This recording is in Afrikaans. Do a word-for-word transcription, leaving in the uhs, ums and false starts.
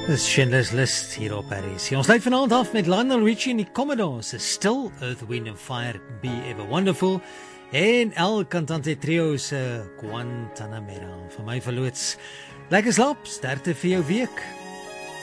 Dis Schindler's List hier op R S C. Ons sluit vanaand af met Lionel Richie en die Commodores, Still, Earth, Wind and Fire, Be Ever Wonderful, en El Cantante Trio se Guantanamera. Vir my verloots, lekker slaap, sterkte vir jou week.